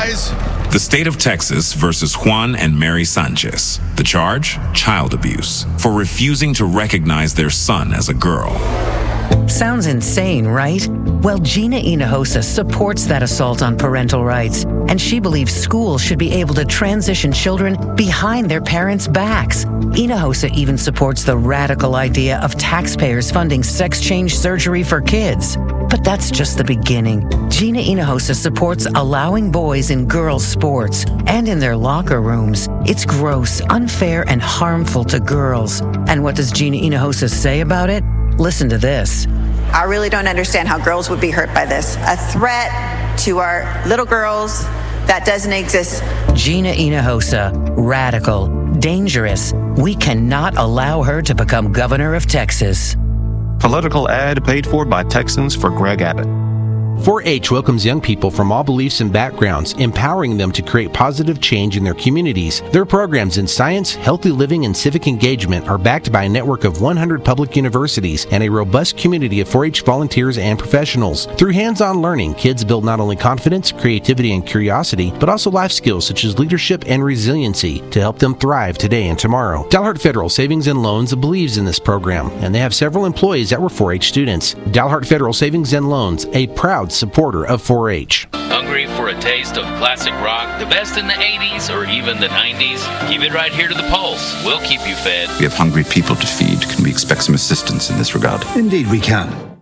rise. The state of Texas versus Juan and Mary Sanchez. The charge? Child abuse for refusing to recognize their son as a girl. Sounds insane, right? Well, Gina Hinojosa supports that assault on parental rights, and she believes schools should be able to transition children behind their parents' backs. Hinojosa even supports the radical idea of taxpayers funding sex change surgery for kids. But that's just the beginning. Gina Hinojosa supports allowing boys in girls' sports and in their locker rooms. It's gross, unfair, and harmful to girls. And what does Gina Hinojosa say about it? Listen to this. I really don't understand how girls would be hurt by this. A threat to our little girls that doesn't exist. Gina Hinojosa, radical, dangerous. We cannot allow her to become governor of Texas. Political ad paid for by Texans for Greg Abbott. 4-H welcomes young people from all beliefs and backgrounds, empowering them to create positive change in their communities. Their programs in science, healthy living, and civic engagement are backed by a network of 100 public universities and a robust community of 4-H volunteers and professionals. Through hands-on learning, kids build not only confidence, creativity, and curiosity, but also life skills such as leadership and resiliency to help them thrive today and tomorrow. Dalhart Federal Savings and Loans believes in this program, and they have several employees that were 4-H students. Dalhart Federal Savings and Loans, a proud supporter of 4-H. Hungry for a taste of classic rock, the best in the 80s or even the 90s? Keep it right here to the Pulse. We'll keep you fed. We have hungry people to feed. Can we expect some assistance in this regard? Indeed we can.